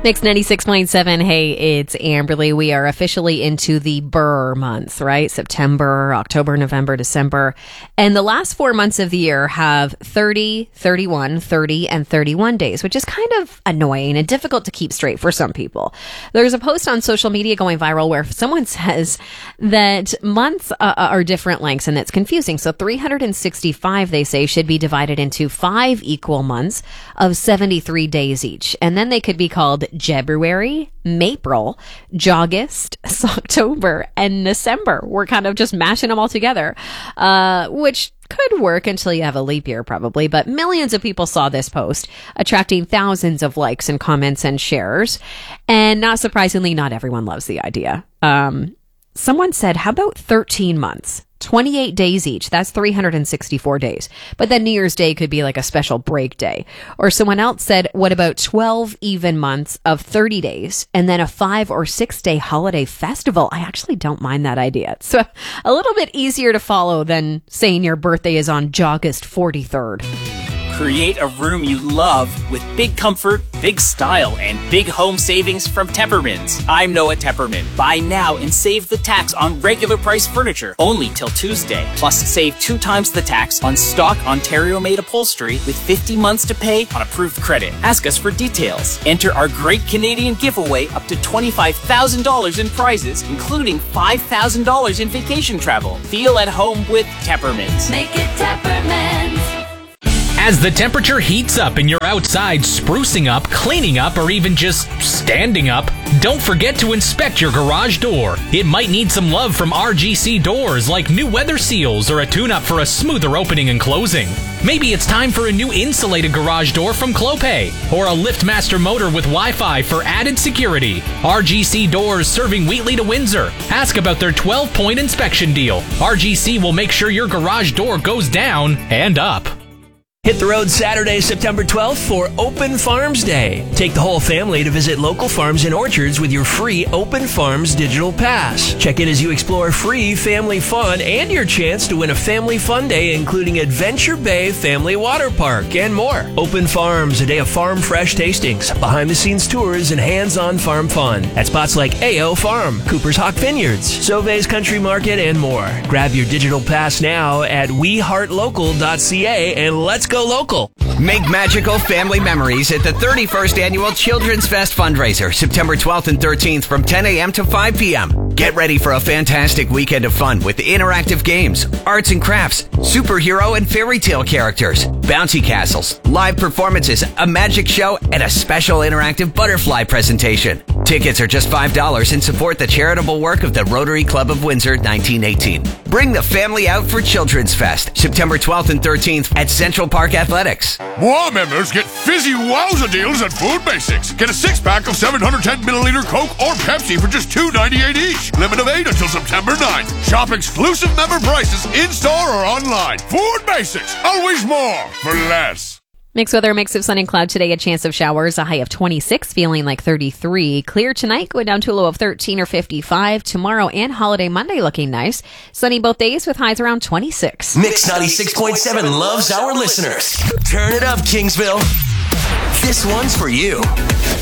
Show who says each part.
Speaker 1: Mix 96.7. Hey, it's Amberly. We are officially into the Burr months, right? September, October, November, December. And the last 4 months of the year have 30, 31, 30, and 31 days, which is kind of annoying and difficult to keep straight for some people. There's a post on social media going viral where someone says that months are different lengths, and it's confusing. So 365, they say, should be divided into 5 equal months of 73 days each. And then they could be called Jebuary, Mapril, Jawgust, October, and December. We're kind of just mashing them all together, which could work until you have a leap year probably, but millions of people saw this post, attracting thousands of likes and comments and shares. And not surprisingly, not everyone loves the idea. Someone said, how about 13 months? 28 days each. That's 364 days. But then New Year's Day could be like a special break day. Or someone else said, what about 12 even months of 30 days and then a 5 or 6 day holiday festival? I actually don't mind that idea. It's a little bit easier to follow than saying your birthday is on August 43rd.
Speaker 2: Create a room you love with big comfort, big style, and big home savings from Teppermans. I'm Noah Tepperman. Buy now and save the tax on regular price furniture only till Tuesday. Plus, save 2 times the tax on stock Ontario-made upholstery with 50 months to pay on approved credit. Ask us for details. Enter our great Canadian giveaway up to $25,000 in prizes, including $5,000 in vacation travel. Feel at home with Teppermans.
Speaker 3: Make it Teppermans.
Speaker 4: As the temperature heats up and you're outside sprucing up, cleaning up, or even just standing up, don't forget to inspect your garage door. It might need some love from RGC Doors, like new weather seals or a tune-up for a smoother opening and closing. Maybe it's time for a new insulated garage door from Clopay, or a LiftMaster motor with Wi-Fi for added security. RGC Doors, serving Wheatley to Windsor. Ask about their 12-point inspection deal. RGC will make sure your garage door goes down and up.
Speaker 5: Hit the road Saturday, September 12th for Open Farms Day. Take the whole family to visit local farms and orchards with your free Open Farms digital pass. Check in as you explore free family fun and your chance to win a family fun day, including Adventure Bay Family Water Park and more. Open Farms, a day of farm fresh tastings, behind-the-scenes tours, and hands-on farm fun at spots like AO Farm, Cooper's Hawk Vineyards, Sauve's Country Market, and more. Grab your digital pass now at weheartlocal.ca and let's go local.
Speaker 6: Make magical family memories at the 31st Annual Children's Fest fundraiser, September 12th and 13th from 10 a.m. to 5 p.m. Get ready for a fantastic weekend of fun with interactive games, arts and crafts, superhero and fairy tale characters, bouncy castles, live performances, a magic show, and a special interactive butterfly presentation. Tickets are just $5 and support the charitable work of the Rotary Club of Windsor 1918. Bring the family out for Children's Fest, September 12th and 13th at Central Park Athletics.
Speaker 7: More members get fizzy wowza deals at Food Basics. Get a 6-pack of 710-milliliter Coke or Pepsi for just $2.98 each. Limit of 8 until September 9th. Shop exclusive member prices in-store or online. Food Basics. Always more for less.
Speaker 1: Mixed weather, mix of sun and cloud today, a chance of showers, a high of 26, feeling like 33. Clear tonight, going down to a low of 13 or 55. Tomorrow and holiday Monday looking nice. Sunny both days with highs around 26.
Speaker 5: Mix 96.7 loves our listeners. Turn it up, Kingsville. This one's for you.